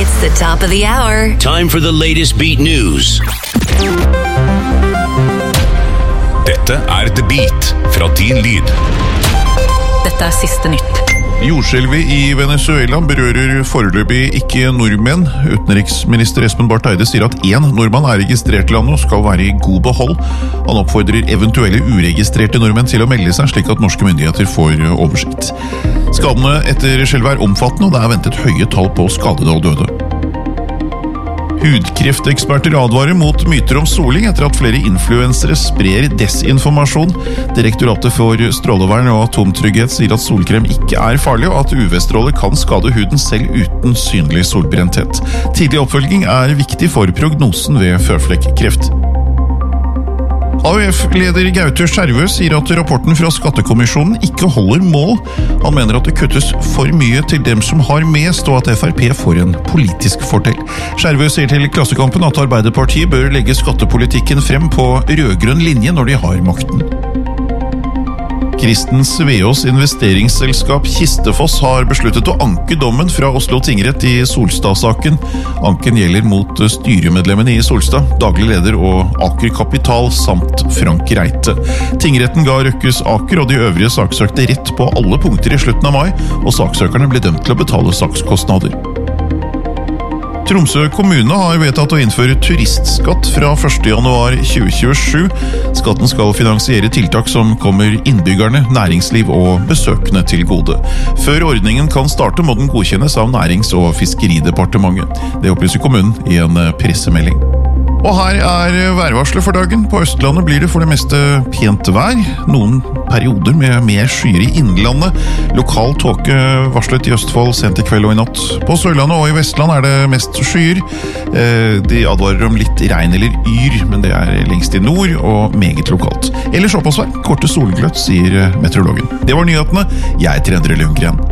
It's the top of the hour. Time for the latest beat news. Dette The Beat fra Din Lyd. Dette siste nytt. Jordskjelvet i Venezuela berører foreløpig ikke nordmenn. Utenriksminister Espen Barth Eide sier at 1 nordmann registrert i landet og skal være i god behold. Han oppfordrer eventuelle uregistrerte nordmenn til å melde seg, slik at norske myndigheter får oversikt. Skadene etter skjelvet omfattende, og det ventet høye tall på skadede og døde. Hudkrefteksperter advarer mot myter om soling etter at flere influensere sprer desinformasjon. Direktoratet for strålevern og atomtrygghet sier at solkrem ikke farlig, og at UV-stråler kan skade huden selv uten synlig solbrenthet. Tidlig oppfølging viktig for prognosen ved føflekkreft. AUF-leder Gaute Skjervø sier at rapporten fra Skattekommisjonen ikke holder mål. Han mener at det kuttes for mye til dem som har mest, og at FrP får en politisk fordel. Skjervø sier til Klassekampen at Arbeiderpartiet bør legge skattepolitikken frem på rødgrønn linje når de har makten. Kristen Sveås investeringsselskap Kistefoss har besluttet å anke dommen fra Oslo tingrett i Solstad-saken. Anken gjelder mot styremedlemmene i Solstad, daglig leder og Aker Kapital samt Frank Reite. Tingretten ga Røkkes Aker og de øvrige saksøkte rett på alle punkter i slutten av mai, og saksøkerne ble dømt til å betale sakskostnader. Tromsø kommune har vedtatt å innføre turistskatt fra 1. januar 2027. Skatten skal finansiere tiltak som kommer innbyggerne, næringsliv og besøkende til gode. Før ordningen kan starte må den godkjennes av Nærings- og Fiskeridepartementet. Det opplyser kommunen i en pressemelding. Og her værvarslet for dagen. På Østlandet blir det for det meste pent vær. Noen perioder med mer skyer i innlandet. Lokal tåke varslet i Østfold sent i kveld og i natt. På Sørlandet og i Vestland det mest skyer. De advarer om litt regn eller yr, men det lengst i nord og meget lokalt. Ellers oppholdsvær, korte solgløtt, sier meteorologen. Det var nyhetene. Jeg heter Endre Lundgren.